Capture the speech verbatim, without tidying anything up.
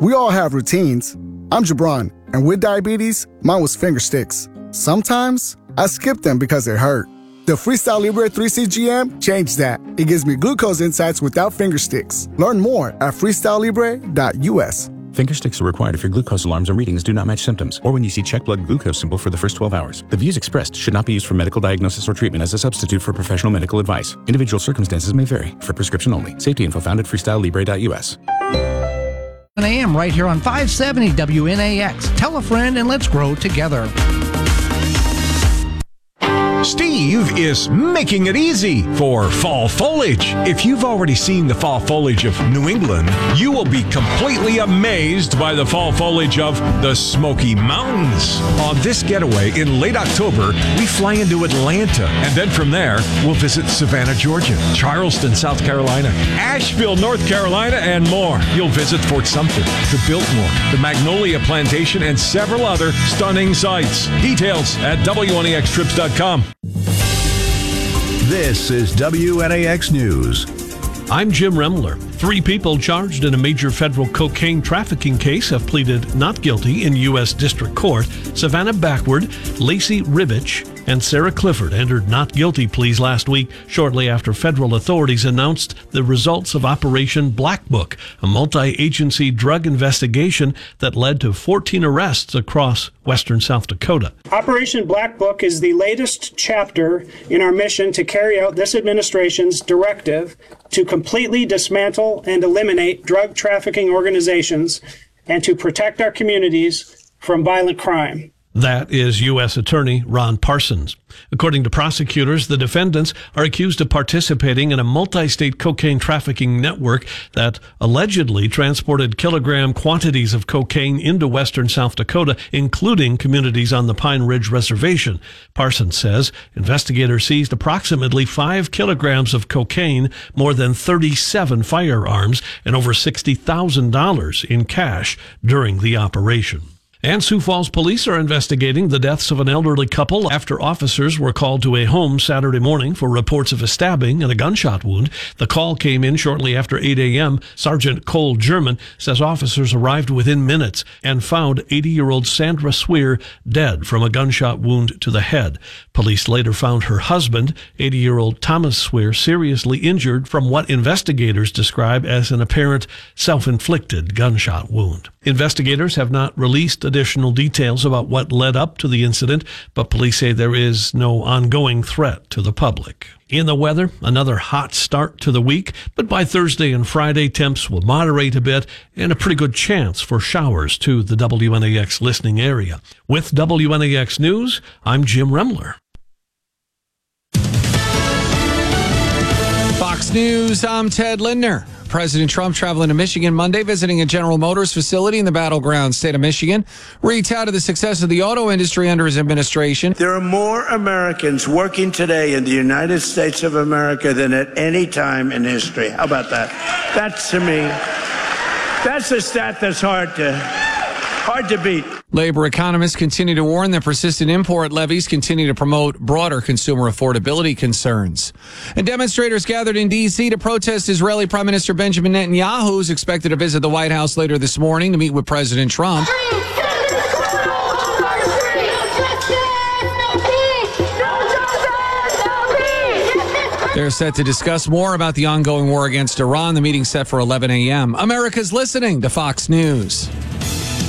We all have routines. I'm Jabron, and with diabetes, mine was finger sticks. Sometimes, I skip them because it hurt. The Freestyle Libre three C G M changed that. It gives me glucose insights without finger sticks. Learn more at freestyle libre dot U S. Finger sticks are required if your glucose alarms or readings do not match symptoms, or when you see check blood glucose symbol for the first twelve hours. The views expressed should not be used for medical diagnosis or treatment as a substitute for professional medical advice. Individual circumstances may vary. For prescription only. Safety info found at freestyle libre dot U S. ten a.m. right here on five seventy W N A X. Tell a friend and let's grow together. Steve is making it easy for fall foliage. If you've already seen the fall foliage of New England, you will be completely amazed by the fall foliage of the Smoky Mountains. On this getaway in late October, we fly into Atlanta, and then from there, we'll visit Savannah, Georgia, Charleston, South Carolina, Asheville, North Carolina, and more. You'll visit Fort Sumter, the Biltmore, the Magnolia Plantation, and several other stunning sights. Details at W N A X trips dot com. This is W N A X News. I'm Jim Remler. Three people charged in a major federal cocaine trafficking case have pleaded not guilty in U S District Court. Savannah Backward, Lacey Ribich, and Sarah Clifford entered not guilty pleas last week, shortly after federal authorities announced the results of Operation Black Book, a multi-agency drug investigation that led to fourteen arrests across western South Dakota. Operation Black Book is the latest chapter in our mission to carry out this administration's directive to completely dismantle and eliminate drug trafficking organizations and to protect our communities from violent crime. That is U S Attorney Ron Parsons. According to prosecutors, the defendants are accused of participating in a multi-state cocaine trafficking network that allegedly transported kilogram quantities of cocaine into western South Dakota, including communities on the Pine Ridge Reservation. Parsons says investigators seized approximately five kilograms of cocaine, more than thirty-seven firearms, and over sixty thousand dollars in cash during the operation. And Sioux Falls police are investigating the deaths of an elderly couple after officers were called to a home Saturday morning for reports of a stabbing and a gunshot wound. The call came in shortly after eight a.m. Sergeant Cole German says officers arrived within minutes and found eighty-year-old Sandra Swear dead from a gunshot wound to the head. Police later found her husband, eighty-year-old Thomas Swear, seriously injured from what investigators describe as an apparent self-inflicted gunshot wound. Investigators have not released additional details about what led up to the incident, but police say there is no ongoing threat to the public. In the weather, another hot start to the week, but by Thursday and Friday, temps will moderate a bit and a pretty good chance for showers to the W N A X listening area. With W N A X News, I'm Jim Remler. Fox News, I'm Ted Lindner. President Trump traveling to Michigan Monday, visiting a General Motors facility in the battleground state of Michigan. He touted the success of the auto industry under his administration. There are more Americans working today in the United States of America than at any time in history. How about that? That's, to me, that's a stat that's hard to, hard to beat. Labor economists continue to warn that persistent import levies continue to promote broader consumer affordability concerns. And demonstrators gathered in D C to protest Israeli Prime Minister Benjamin Netanyahu, who's expected to visit the White House later this morning to meet with President Trump. They're set to discuss more about the ongoing war against Iran. The meeting's set for eleven a.m. America's listening to Fox News.